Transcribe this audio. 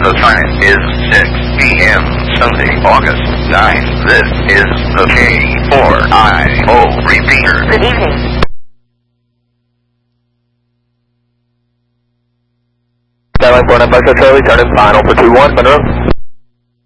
The time is 6 p.m. Sunday, August 9. This is the K4IO repeater. Good evening. Skyline 495 Charlie, turn in final for 21, Monroe.